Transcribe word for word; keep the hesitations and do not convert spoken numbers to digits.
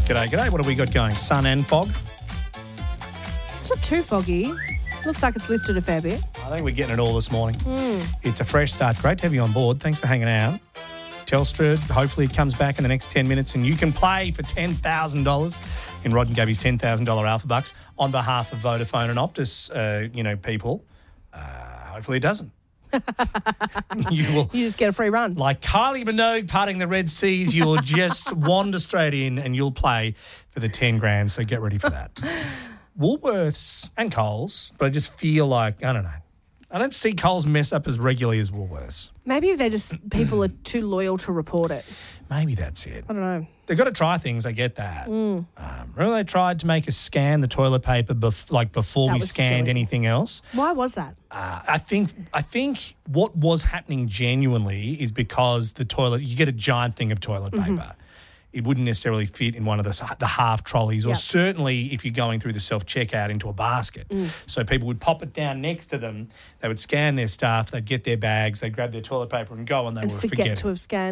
G'day, g'day. What have we got going? Sun and fog? It's not too foggy. Looks like it's lifted a fair bit. I think we're getting it all this morning. Mm. It's a fresh start. Great to have you on board. Thanks for hanging out. Telstra, hopefully it comes back in the next ten minutes and you can play for ten thousand dollars in Rod and Gabby's ten thousand dollars Alpha Bucks on behalf of Vodafone and Optus, uh, you know, people. Uh, hopefully it doesn't. you will, You just get a free run. like Kylie Minogue parting the Red Seas, you'll just wander straight in and you'll play for the ten grand, so get ready for that. Woolworths and Coles, but I just feel like, I don't know, I don't see Coles mess up as regularly as Woolworths. Maybe they're just, people are too loyal to report it. Maybe that's it. I don't know. They've got to try things, I get that. Mm. Um, remember they tried to make us scan the toilet paper bef- like before That we was scanned silly. anything else? Why was that? Uh, I think I think what was happening genuinely is because the toilet, you get a giant thing of toilet Mm-hmm. paper. It wouldn't necessarily fit in one of the, the half trolleys or Yep. certainly if you're going through the self-checkout into a basket. Mm. So people would pop it down next to them. They would scan their stuff. They'd get their bags. They'd grab their toilet paper and go and they And were forget forgetting. to have scanned.